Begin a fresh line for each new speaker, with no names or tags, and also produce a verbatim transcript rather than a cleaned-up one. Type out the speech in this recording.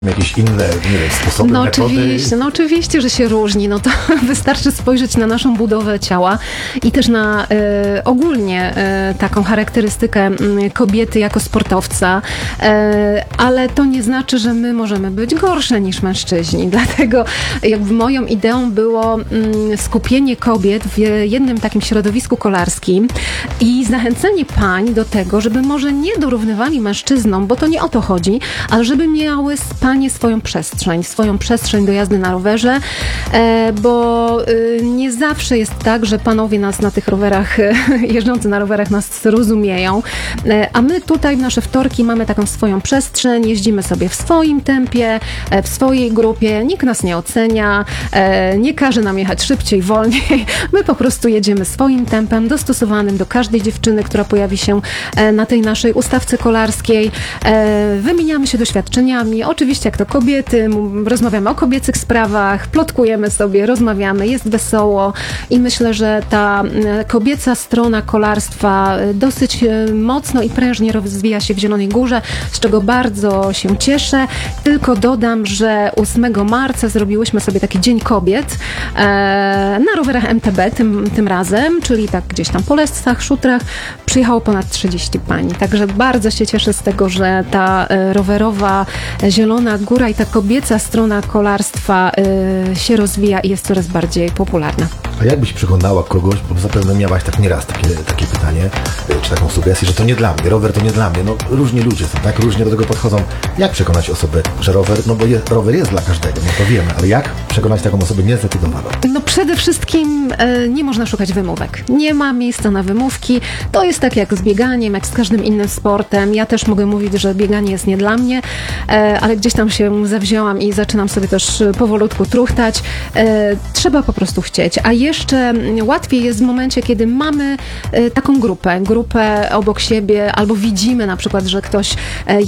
Jakieś inne, nie wiem, sposoby,
No
metody?
oczywiście, no oczywiście, że się różni. No to wystarczy spojrzeć na naszą budowę ciała i też na e, ogólnie e, taką charakterystykę m, kobiety jako sportowca, e, ale to nie znaczy, że my możemy być gorsze niż mężczyźni. Dlatego jakby moją ideą było m, skupienie kobiet w jednym takim środowisku kolarskim i zachęcenie pań do tego, żeby może nie dorównywali mężczyznom, bo to nie o to chodzi, ale żeby miały panie swoją przestrzeń, swoją przestrzeń do jazdy na rowerze, e, bo e, nie zawsze jest tak, że panowie nas na tych rowerach, e, jeżdżący na rowerach nas rozumieją, e, a my tutaj w nasze wtorki mamy taką swoją przestrzeń, jeździmy sobie w swoim tempie, e, w swojej grupie, nikt nas nie ocenia, e, nie każe nam jechać szybciej, wolniej, my po prostu jedziemy swoim tempem, dostosowanym do każdej dziewczyny, która pojawi się e, na tej naszej ustawce kolarskiej, e, wymieniamy się doświadczeniami, oczywiście jak to kobiety, rozmawiamy o kobiecych sprawach, plotkujemy sobie, rozmawiamy, jest wesoło i myślę, że ta kobieca strona kolarstwa dosyć mocno i prężnie rozwija się w Zielonej Górze, z czego bardzo się cieszę. Tylko dodam, że ósmego marca zrobiłyśmy sobie taki Dzień Kobiet e, na rowerach M T B tym, tym razem, czyli tak gdzieś tam po Lescach, Szutrach, przyjechało ponad trzydzieści pań. Także bardzo się cieszę z tego, że ta e, rowerowa Zielona Góra i ta kobieca strona kolarstwa y, się rozwija i jest coraz bardziej popularna.
A jakbyś przekonała kogoś, bo zapewne miałaś tak nieraz takie, takie pytanie, czy taką sugestię, że to nie dla mnie, rower to nie dla mnie. No różni ludzie są, tak? Różnie do tego podchodzą. Jak przekonać osobę, że rower, no bo je, rower jest dla każdego, no to wiemy, ale jak przekonać taką osobę niezdecydowaną?
No przede wszystkim y, nie można szukać wymówek. Nie ma miejsca na wymówki. To jest tak jak z bieganiem, jak z każdym innym sportem. Ja też mogę mówić, że bieganie jest nie dla mnie, y, ale gdzieś tam się zawzięłam i zaczynam sobie też powolutku truchtać. E, trzeba po prostu chcieć. A jeszcze łatwiej jest w momencie, kiedy mamy e, taką grupę, grupę obok siebie, albo widzimy na przykład, że ktoś e,